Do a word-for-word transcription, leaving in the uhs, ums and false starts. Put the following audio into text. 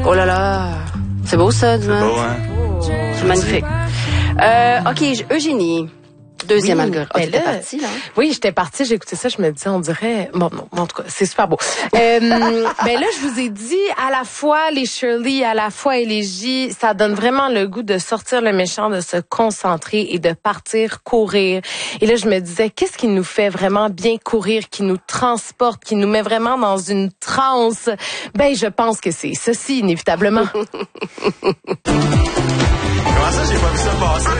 Oh là là. C'est beau, ça, du C'est beau, hein? C'est magnifique. Euh, OK, Eugénie. Deuxième oui, algorithme. Ben Oh, t'étais là, partie, là? Oui, j'étais partie, j'ai écouté ça, je me disais, on dirait... Bon, non, en tout cas, c'est super beau. Euh, ben là, je vous ai dit, à la fois les Shirley, à la fois Élégie, ça donne vraiment le goût de sortir le méchant, de se concentrer et de partir courir. Et là, je me disais, qu'est-ce qui nous fait vraiment bien courir, qui nous transporte, qui nous met vraiment dans une transe? Ben, je pense que c'est ceci, inévitablement. Comment ça, j'ai pas vu ça passer?